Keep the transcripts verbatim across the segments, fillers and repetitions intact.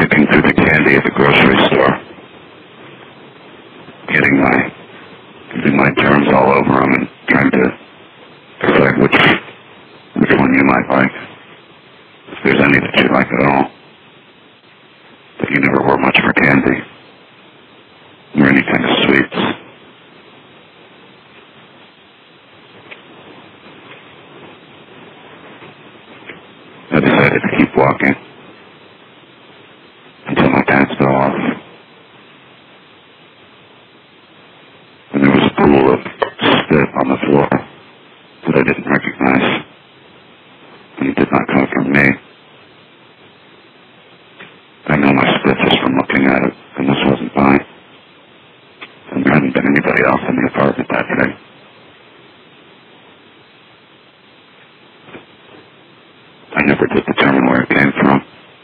picking through the candy at the grocery store, getting my, getting my germs all over them and trying to decide which, which one you might like, if there's any that you like at all. But you never were much for candy, or any kind of sweets. I decided to keep walking until my pants fell off. And there was a pool of spit on the floor that I didn't recognize. And it did not come from me. I know my spit just from looking at it, and this wasn't mine. And there hadn't been anybody else in the apartment that day. I never did determine where it came from.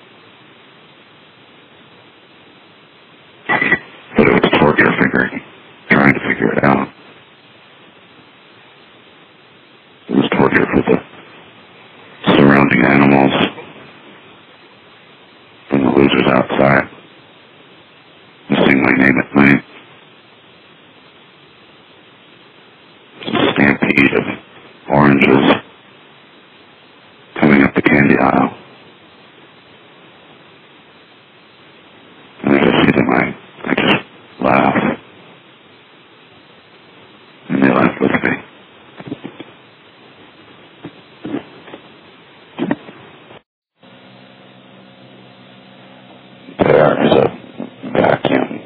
But it was torture figuring, trying to figure it out. It was torture for the surrounding animals and the losers outside who sing my name at night. A stampede of oranges coming up the candy aisle. And I just see them, I, I just laugh. And they laugh with me. There is a vacuum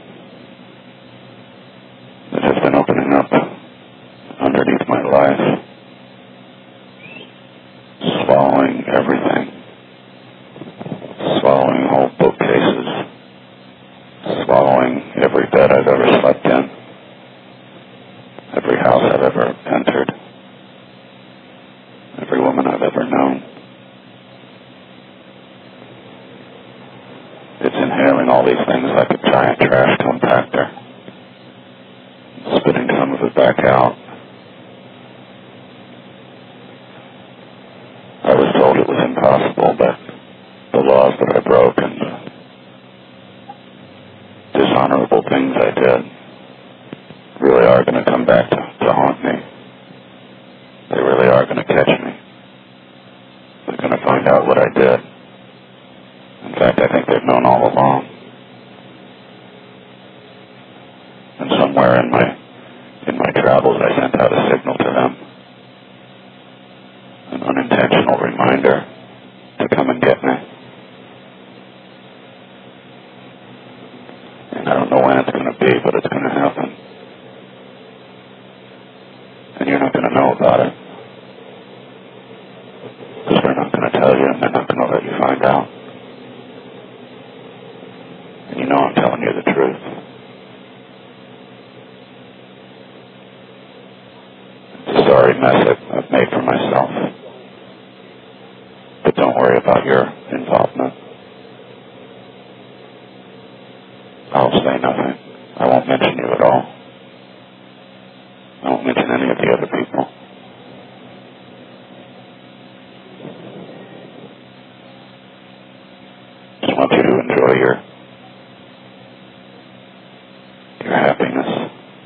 that has been opening up underneath my life, swallowing everything, swallowing whole bookcases, swallowing every bed I've ever slept in, every house I've ever entered, every woman I've ever known. It's inhaling all these things like a giant trash compactor, spitting some of it back out. I was told it was impossible, but the laws that I broke and the dishonorable things I did really are going to come back to, to haunt me. They really are going to catch me. They're going to find out what I did. In fact, I think they've known all along. And somewhere in my in my travels, I sent out a signal to them. An unintentional reminder to come and get me. And I don't know when it's going to be, but it's going to happen. And you're not going to know about it. Because they're not going to tell you, and they're not going to let you find out. And you know I'm telling you the truth. It's a sorry mess I've made for myself. But don't worry about your involvement. I'll say nothing. I won't mention you at all. I won't mention any of the other people.